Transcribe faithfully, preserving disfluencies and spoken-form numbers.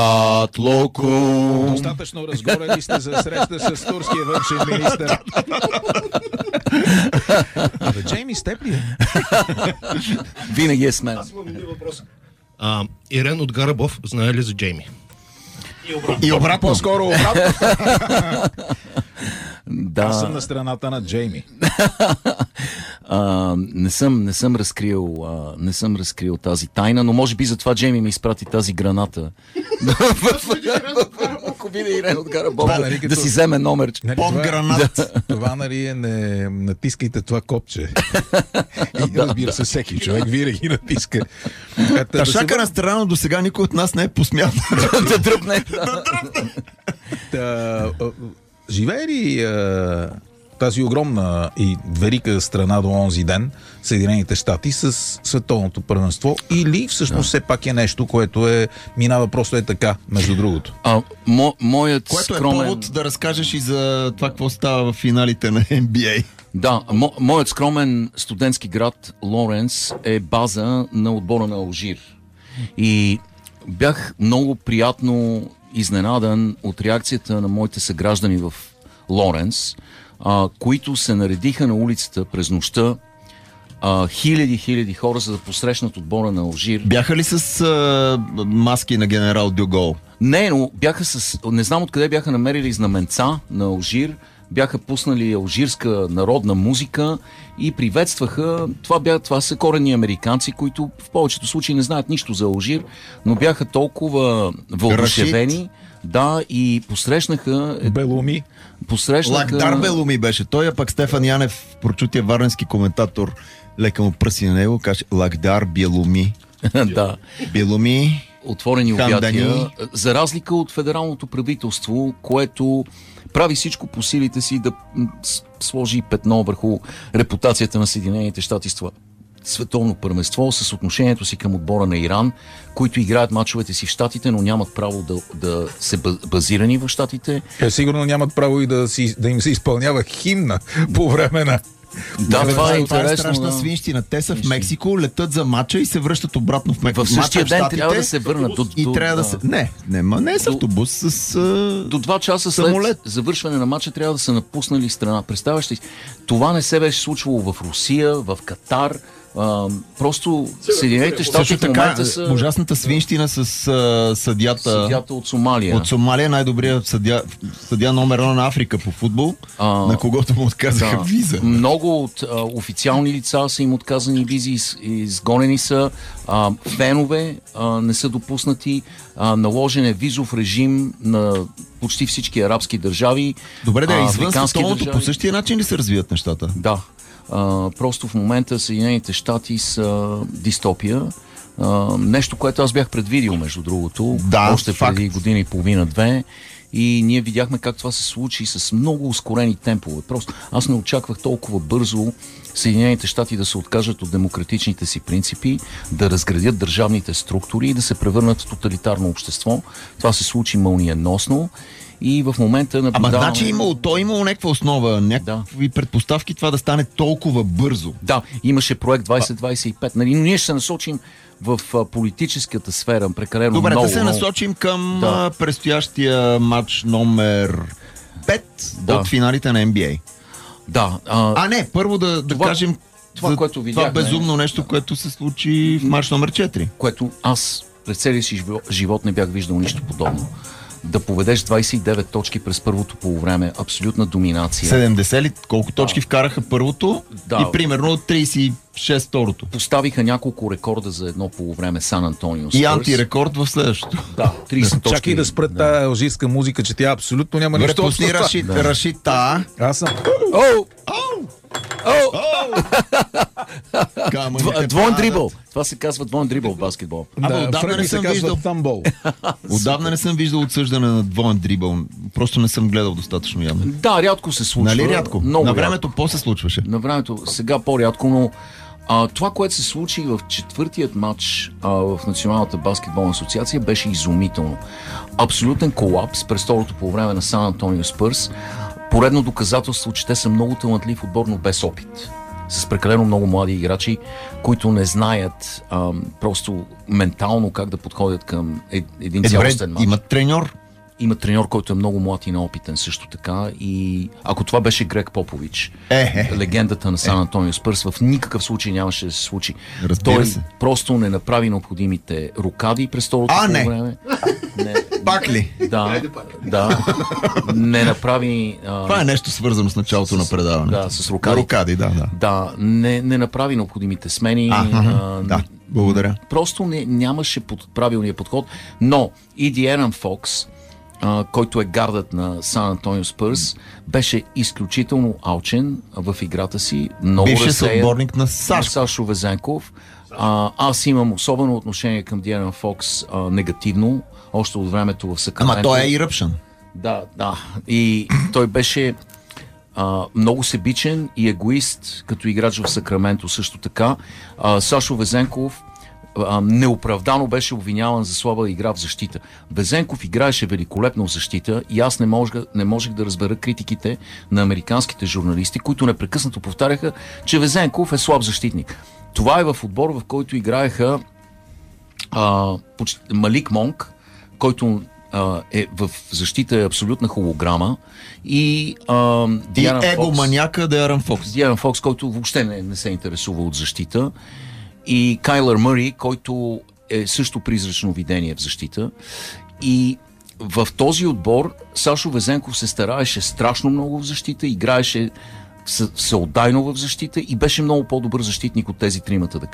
Атлоко. Достатъчно разгорени сте за среща с турския външен министър. Абе, Джейми, с теб ли е? Винаги е с мен. Аз имам един въпрос. А, Ирен от Гарабов знае ли за Джейми? И обратно. И обратно. По-скоро обратно. Да. Аз съм на страната на Джейми. А, не, съм, не, съм разкрил, а, не съм разкрил тази тайна, но може би затова Джейми ми изпрати тази граната. Ако види Ирен от Гарабов, да си вземе номер. Поп-гранат. Това, нали, е, не натискайте това копче. И разбира се, всеки човек винаги натиска. Та шака на страна, до сега никой от нас не е посмял да дръпне. Живее ли а, тази огромна и велика страна до онзи ден, Съединените щати, с световното първенство, или всъщност да. все пак е нещо, което е минава просто е така, между другото? А, мо, моят което скромен... е повод да разкажеш и за това, какво става в финалите на Н Б А. Да, мо, моят скромен студентски град Лоренс е база на отбора на Алжир. И бях много приятно изненадан от реакцията на моите съграждани в Лоренс, а, които се наредиха на улицата през нощта, а, хиляди, хиляди хора, за да посрещнат отбора на Алжир. Бяха ли с а, маски на генерал Дюгол? Не, но бяха с... Не знам откъде бяха намерили знаменца на Алжир, бяха пуснали алжирска народна музика и приветстваха... Това, бя, това са коренни американци, които в повечето случаи не знаят нищо за Алжир, но бяха толкова въодушевени. Да, и посрещнаха... Белуми. Посрещнаха... Лакдар Белуми беше. Той, а пък Стефан Янев, прочутия варненски коментатор, лека му пръси на него, каже Лакдар Белуми. Да. Белуми. Отворени обятия. За разлика от федералното правителство, което прави всичко по силите си да сложи петно върху репутацията на Съединените щати с това световно първенство, с отношението си към отбора на Иран, които играят мачовете си в щатите, но нямат право да, да се базирани в щатите. Е, сигурно нямат право и да, си, да им се изпълнява химна по време на... Да, да, това е това интересно. е страшна да. свинщина. Те са в Мексико, летат за мача и се връщат обратно в Мексико. В същия ден трябва да се върнат. До, и до, трябва да, да се... Не, не, ма не с автобус, с а... до два часа самолет. След завършване на мача трябва да са напуснали страна. Представяш ли? Това не се беше случвало в Русия, в Катар. А, просто Съединените щати в момента са... Ужасната свинщина с а, съдята... Съдята от Сомалия. От Сомалия, най-добрият съдя, съдя номер едно на Африка по футбол, а, на когото му отказаха да. виза. Много от а, официални лица са им отказани визи, из, изгонени са, а, фенове а, не са допуснати, а, наложен е визов режим на почти всички арабски държави. Добре, да, извън световното държави. по същия начин ли се развият нещата? Да. Uh, просто в момента Съединените щати са дистопия. Uh, нещо, което аз бях предвидил, между другото, да, още факт. преди година и половина-две. И ние видяхме как това се случи с много ускорени темпове. Просто аз не очаквах толкова бързо Съединените щати да се откажат от демократичните си принципи, да разградят държавните структури и да се превърнат в тоталитарно общество. Това се случи мълниеносно. И в момента наблюдаваме... Ама значи имало, то имало някаква основа, някакви да. предпоставки това да стане толкова бързо. Да, имаше проект двайсет двайсет и пет, нали, но ние ще се насочим в а, политическата сфера прекалено Добре, много. Добре, да се но... насочим към да. а, предстоящия матч номер пет да. от финалите на Н Б А. Да. А, а не, първо да, да това, кажем това, за което видяхме, това безумно нещо, което се случи в матч номер четири. Което аз през целия си живот не бях виждал нищо подобно. Да поведеш двайсет и девет точки през първото полувреме, абсолютна доминация. седемдесет ли? Колко точки да. вкараха първото да. и примерно трийсет и шест второто. Поставиха няколко рекорда за едно полувреме Сан Антонио и антирекорд в следващото. Да, трийсет точки. Чакай да спрат да. тази алжирска музика, че тя абсолютно няма Добре, нищо общо. Рашид, да. Рашид, та. Аз съм... Оу! Оу! Двоен дрибъл. Това се казва двоен дрибъл в баскетбол. Да, отдавна не съм виждал тамбол. Отдавна не съм виждал отсъждане на двоен дрибъл. Просто не съм гледал достатъчно явно. Да, рядко се случва. Нали рядко? Много на времето рядко. по-се случваше. На времето сега по-рядко, но а, това, което се случи в четвъртият матч а, в Националната баскетболна асоциация, беше изумително. Абсолютен колапс през второто по време на Сан Антонио Спърс. Поредно доказателство, че те са много талантлив отбор, но без опит. с прекалено много млади играчи, които не знаят а, просто ментално как да подходят към е, един Е, добре, цялостен мач. имат треньор. Има треньор, който е много млад и неопитен също така. И ако това беше Грег Попович, Е, е. легендата на Сан Антонио Спърс, в никакъв случай нямаше да се случи. Разбира Той се. просто не направи необходимите рокади през второто А, не. време. Не. Пак ли? Да, да. Не направи... а, Това е нещо свързано с началото на предаването. Да, с рокади. Рокади, да, да. Да, не, не направи необходимите смени. А, а, да, благодаря. Просто не, нямаше под, правилния подход. Но и Диерън Фокс, а, който е гардът на Сан Антонио Спърс, беше изключително алчен в играта си. Много Бивше разсеян. съотборник на на Сашко. Сашо Везенков. А, аз имам особено отношение към Диерън Фокс, а, негативно, още от времето в Сакраменто. Ама той е и ръпшан. Да, да. И той беше а, много себичен и егоист, като играч в Сакраменто също така. А, Сашо Везенков а, неоправдано беше обвиняван за слаба игра в защита. Везенков играеше великолепно в защита и аз не можех, не можех да разбера критиките на американските журналисти, които непрекъснато повтаряха, че Везенков е слаб защитник. Това е в отбор, в който играеха а, почти, Малик Монк, който а, е в защита е абсолютна холограма, и а, И Диерън его Фокс, маняка Диерън Фокс. Диерън Фокс, който въобще не, не се интересува от защита, и Кайлър Мъри, който е също призрачно видение в защита. И в този отбор Сашо Везенков се стараеше страшно много в защита, играеше всеотдайно в защита и беше много по-добър защитник от тези тримата, да